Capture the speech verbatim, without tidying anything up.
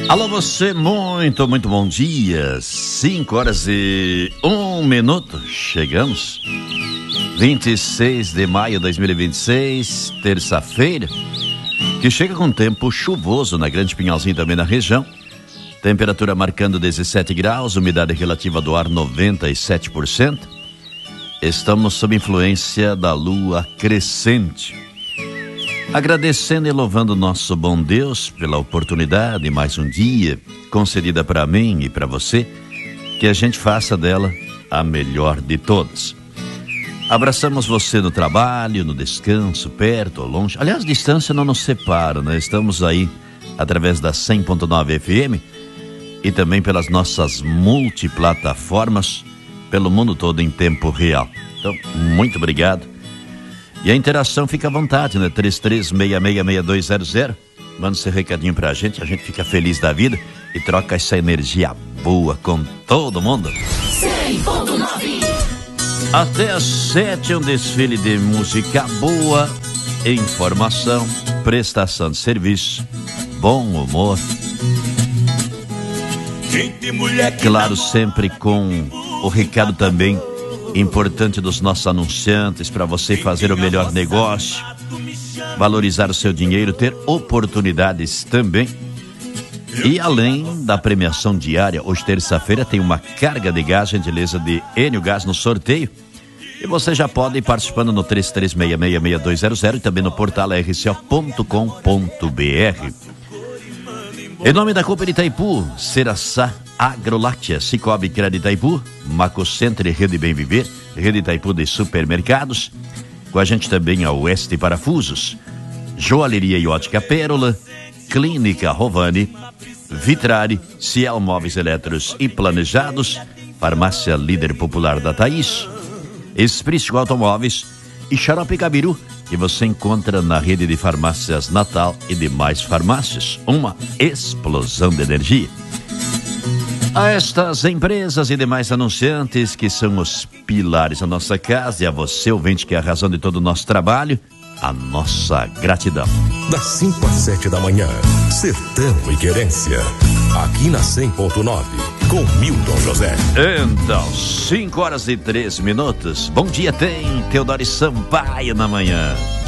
Alô você, muito, muito bom dia. Cinco horas e um minuto. Chegamos. vinte e seis de maio de dois mil e vinte e seis, terça-feira, que chega com tempo chuvoso na Grande Pinhalzinho, também na região. Temperatura marcando dezessete graus, umidade relativa do ar noventa e sete por cento. Estamos sob influência da lua crescente. Agradecendo e louvando nosso bom Deus pela oportunidade, mais um dia, concedida para mim e para você, que a gente faça dela a melhor de todas. Abraçamos você no trabalho, no descanso, perto ou longe. Aliás, distância não nos separa, né? Estamos aí através da cem ponto nove F M e também pelas nossas multiplataformas pelo mundo todo em tempo real. Então, muito obrigado. E a interação fica à vontade, né? três três seis seis seis dois zero zero. Manda seu recadinho pra gente, a gente fica feliz da vida e troca essa energia boa com todo mundo. cem ponto nove. Até às sete, um desfile de música boa, informação, prestação de serviço, bom humor. Claro, sempre com o recado também importante dos nossos anunciantes para você fazer o melhor negócio, valorizar o seu dinheiro, ter oportunidades também. E além da premiação diária, hoje terça-feira tem uma carga de gás, gentileza de Enio Gás no sorteio. E você já pode ir participando no três três seis seis seis dois zero zero e também no portal r c o ponto com ponto b r. Em nome da Cooper Itaipu, Ceraçá Agroláctea, Cicobi Crédito Itaipu, Macocenter, Rede Bem Viver, Rede Itaipu de Supermercados. Com a gente também a Oeste Parafusos, Joalheria e Ótica Pérola, Clínica Rovani, Vitrari, Ciel Móveis Eletros e Planejados, Farmácia Líder Popular da Thaís, Esprício Automóveis e Xarope Cabiru, que você encontra na rede de farmácias Natal e demais farmácias. Uma explosão de energia. A estas empresas e demais anunciantes que são os pilares da nossa casa, e a você, ouvinte, que é a razão de todo o nosso trabalho, a nossa gratidão. Das cinco às sete da manhã, Sertão e Querência, aqui na cem ponto nove, com Milton José. Então, cinco horas e três minutos. Bom dia, tem Teodoro Sampaio na manhã.